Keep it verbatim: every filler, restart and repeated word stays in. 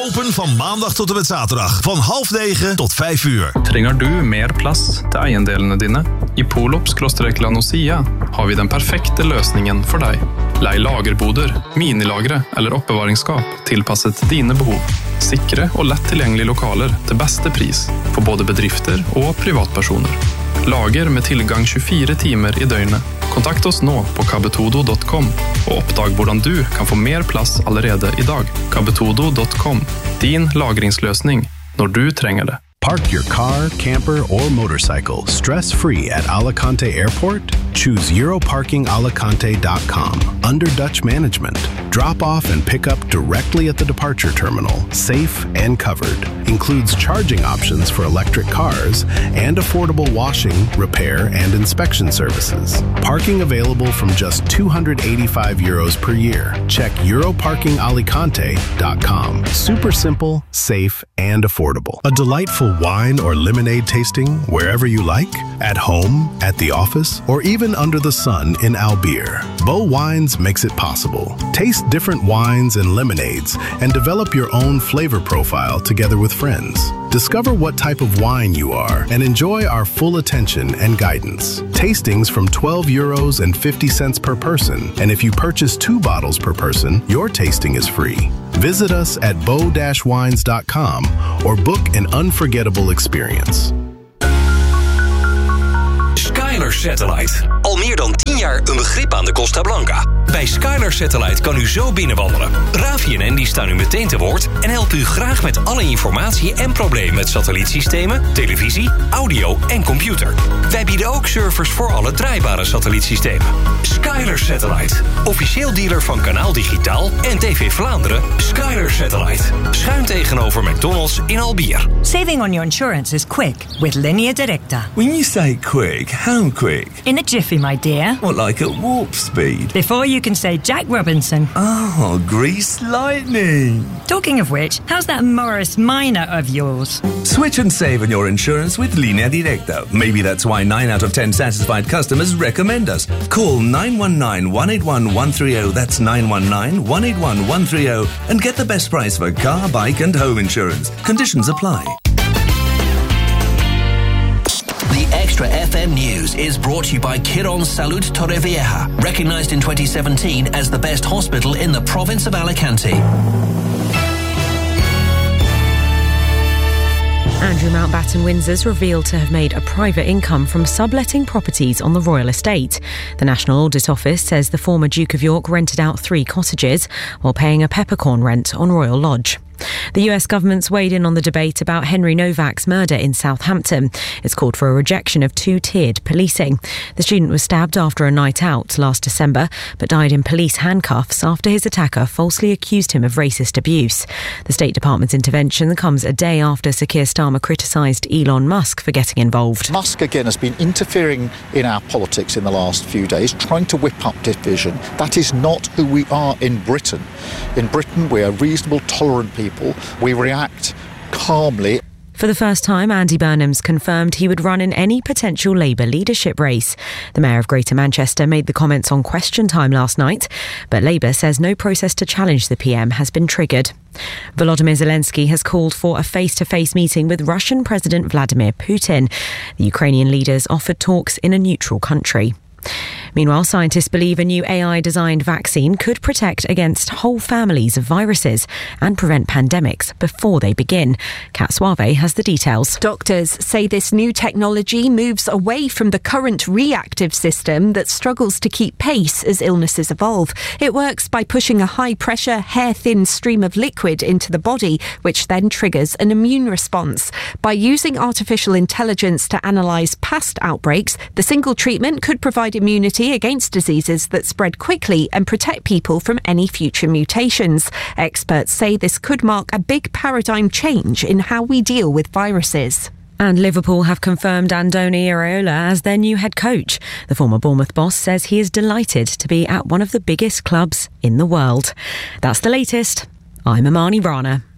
Open van maandag tot en met zaterdag. Van half negen tot vijf uur. Trenger du mer plass til eiendelene dine? I Polop/Lanosia har vi den perfekte løsningen for deg. Lei lagerboder, minilagre eller oppbevaringsskap tilpasset dine behov. Sikre og lett tilgjengelige lokaler til beste pris for både bedrifter og privatpersoner. Lager med tilgang tjuefire timer i døgnet. Kontakt oss nå på kabetodo punktum com og oppdag hvordan du kan få mer plass allerede i dag. kabetodo punktum com. Din lagringsløsning når du trenger det. Park your car, camper, or motorcycle stress-free at Alicante Airport? Choose euro parking alicante dot com under Dutch management. Drop off and pick up directly at the departure terminal, safe and covered. Includes charging options for electric cars and affordable washing, repair, and inspection services. Parking available from just two hundred eighty-five euros per year. Check euro parking alicante dot com. Super simple, safe, and affordable. A delightful wine or lemonade tasting wherever you like, at home, at the office, or even under the sun in Albeer. Bow Wines makes it possible. Taste different wines and lemonades and develop your own flavor profile together with friends. Discover what type of wine you are and enjoy our full attention and guidance. Tastings from twelve euros and fifty cents per person, and if you purchase two bottles per person, your tasting is free. Visit us at bow dash wines dot com or book an unforgettable experience. Skyler Satellite. Al meer dan tien jaar een begrip aan de Costa Blanca. Bij Skyler Satellite kan u zo binnenwandelen. Ravi en Andy staan u meteen te woord en helpen u graag met alle informatie en problemen met satellietsystemen, televisie, audio en computer. Wij bieden ook servers voor alle draaibare satellietsystemen. Skyler Satellite. Officieel dealer van Kanaal Digitaal en T V Vlaanderen. Skyler Satellite. Schuin tegenover McDonald's in Albier. Saving on your insurance is quick with Linea Directa. When you say quick, how quick? In a jiffy, my dear. What, like at warp speed? Before you can say Jack Robinson. Oh, grease lightning. Talking of which, how's that Morris Minor of yours? Switch and save on your insurance with Linea Directa. Maybe that's why nine out of ten satisfied customers recommend us. Call nine one nine, one eight one, one three zero, that's nine one nine, one eight one, one three zero, and get the best price for car, bike and home insurance. Conditions apply. The Extra F M News is brought to you by Quirón Salud Torrevieja, recognized in twenty seventeen as the best hospital in the province of Alicante. Andrew Mountbatten Windsor's revealed to have made a private income from subletting properties on the royal estate. The National Audit Office says the former Duke of York rented out three cottages while paying a peppercorn rent on Royal Lodge. The U S government's weighed in on the debate about Henry Novak's murder in Southampton. It's called for a rejection of two-tiered policing. The student was stabbed after a night out last December, but died in police handcuffs after his attacker falsely accused him of racist abuse. The State Department's intervention comes a day after Sir Keir Starmer criticised Elon Musk for getting involved. Musk, again, has been interfering in our politics in the last few days, trying to whip up division. That is not who we are in Britain. In Britain, we are reasonable, tolerant people. We react calmly. For the first time, Andy Burnham's confirmed he would run in any potential Labour leadership race. The Mayor of Greater Manchester made the comments on Question Time last night, but Labour says no process to challenge the P M has been triggered. Volodymyr Zelensky has called for a face-to-face meeting with Russian President Vladimir Putin. The Ukrainian leaders offered talks in a neutral country. Meanwhile, scientists believe a new A I-designed vaccine could protect against whole families of viruses and prevent pandemics before they begin. Kat Suave has the details. Doctors say this new technology moves away from the current reactive system that struggles to keep pace as illnesses evolve. It works by pushing a high-pressure, hair-thin stream of liquid into the body, which then triggers an immune response. By using artificial intelligence to analyse past outbreaks, the single treatment could provide immunity against diseases that spread quickly and protect people from any future mutations. Experts say this could mark a big paradigm change in how we deal with viruses. And Liverpool have confirmed Andoni Iraola as their new head coach. The former Bournemouth boss says he is delighted to be at one of the biggest clubs in the world. That's the latest. I'm Amani Rana.